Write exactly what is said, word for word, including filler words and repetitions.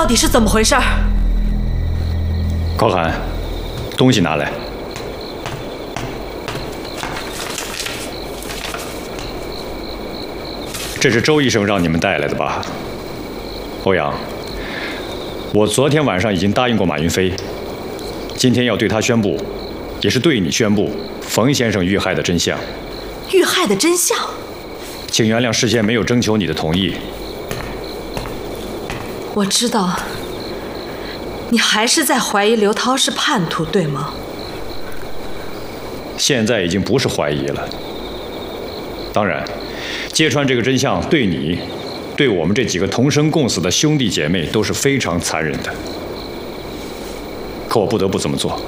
到底是怎么回事？ 高寒，东西拿来。这是周医生让你们带来的吧？欧阳，我昨天晚上已经答应过马云飞，今天要对他宣布，也是对你宣布冯先生遇害的真相。 遇害的真相？ 请原谅事先没有征求你的同意。 我知道，你还是在怀疑刘涛是叛徒，对吗？ 现在已经不是怀疑了。当然，揭穿这个真相对你，对我们这几个同生共死的兄弟姐妹都是非常残忍的。可我不得不这么做。